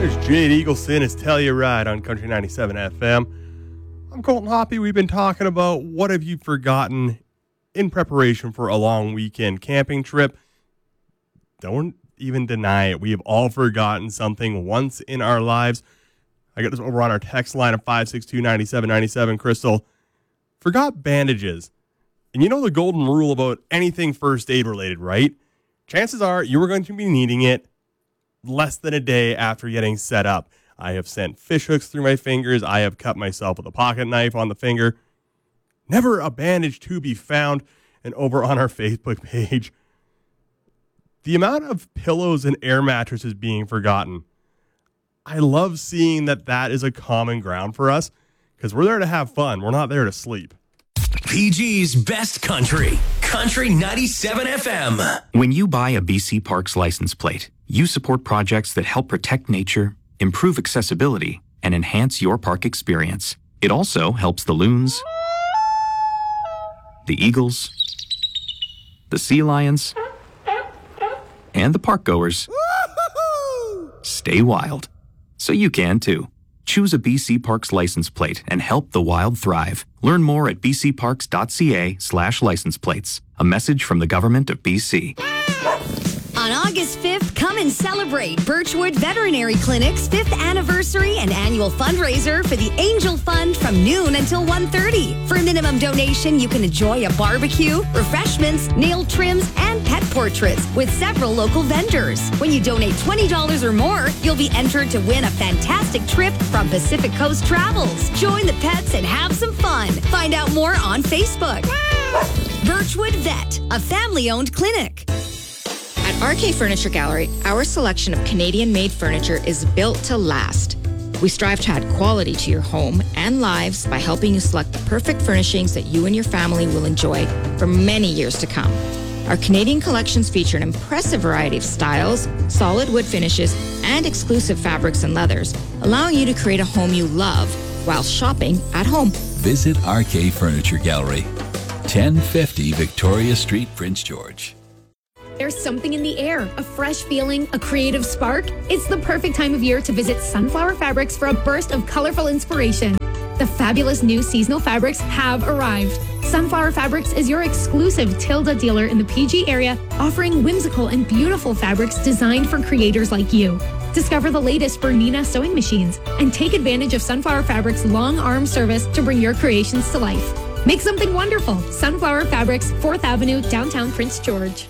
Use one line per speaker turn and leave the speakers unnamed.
There's Jade Eagleson. It's Tell You Right on Country 97 FM. I'm Colton Hoppy. We've been talking about what have you forgotten in preparation for a long weekend camping trip. Don't even deny it. We have all forgotten something once in our lives. I got this over on our text line of 562-9797. Crystal, forgot bandages. And you know the golden rule about anything first aid related, right? Chances are you were going to be needing it less than a day after getting set up. I have sent fish hooks through my fingers. I have cut myself with a pocket knife on the finger. Never a bandage to be found. And over on our Facebook page, the amount of pillows and air mattresses being forgotten. I love seeing that is a common ground for us because we're there to have fun. We're not there to sleep.
PG's Best Country, Country 97 FM.
When you buy a BC Parks license plate, you support projects that help protect nature, improve accessibility, and enhance your park experience. It also helps the loons, the eagles, the sea lions, and the park goers stay wild. So you can too. Choose a BC Parks license plate and help the wild thrive. Learn more at bcparks.ca/license plates. A message from the Government of BC.
On August 5th, come and celebrate Birchwood Veterinary Clinic's 5th anniversary and annual fundraiser for the Angel Fund from noon until 1:30. For a minimum donation, you can enjoy a barbecue, refreshments, nail trims, and pet portraits with several local vendors. When you donate $20 or more, you'll be entered to win a fantastic trip from Pacific Coast Travels. Join the pets and have some fun. Find out more on Facebook. Birchwood Vet, a family-owned clinic.
At RK Furniture Gallery, our selection of Canadian-made furniture is built to last. We strive to add quality to your home and lives by helping you select the perfect furnishings that you and your family will enjoy for many years to come. Our Canadian collections feature an impressive variety of styles, solid wood finishes, and exclusive fabrics and leathers, allowing you to create a home you love while shopping at home.
Visit RK Furniture Gallery, 1050 Victoria Street, Prince George.
There's something in the air, a fresh feeling, a creative spark. It's the perfect time of year to visit Sunflower Fabrics for a burst of colorful inspiration. The fabulous new seasonal fabrics have arrived. Sunflower Fabrics is your exclusive Tilda dealer in the PG area, offering whimsical and beautiful fabrics designed for creators like you. Discover the latest Bernina sewing machines and take advantage of Sunflower Fabrics' long arm service to bring your creations to life. Make something wonderful. Sunflower Fabrics, 4th Avenue, downtown Prince George.